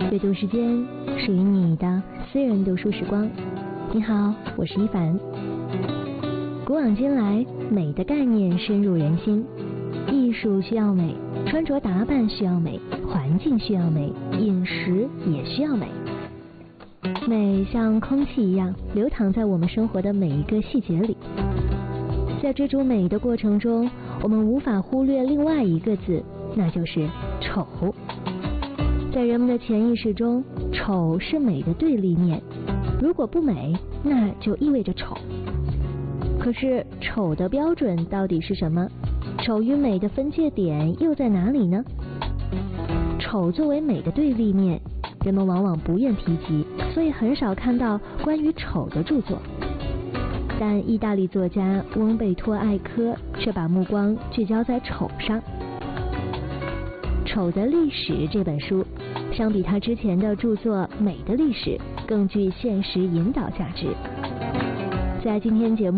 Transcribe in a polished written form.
阅读时间，属于你的私人读书时光。你好，我是一凡。古往今来，美的概念深入人心，艺术需要美，穿着打扮需要美，环境需要美，饮食也需要美。美像空气一样流淌在我们生活的每一个细节里。在追逐美的过程中，我们无法忽略另外一个字，那就是丑。在人们的潜意识中，丑是美的对立面，如果不美，那就意味着丑。可是丑的标准到底是什么？丑与美的分界点又在哪里呢？丑作为美的对立面，人们往往不愿提及，所以很少看到关于丑的著作。但意大利作家翁贝托艾科却把目光聚焦在丑上。《丑的历史》这本书，相比他之前的著作《美的历史》，更具现实引导价值。在今天节目